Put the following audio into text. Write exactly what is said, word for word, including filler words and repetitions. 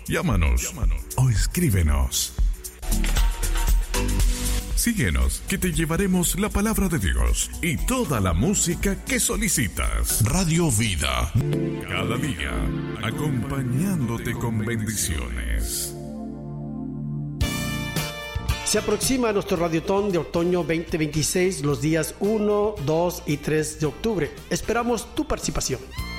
Llámanos, Llámanos. o escríbenos. Síguenos, que te llevaremos la palabra de Dios y toda la música que solicitas. Radio Vida. Cada día, acompañándote con bendiciones. Se aproxima nuestro Radiotón de Otoño veinte veintiséis los días uno, dos y tres de octubre. Esperamos tu participación.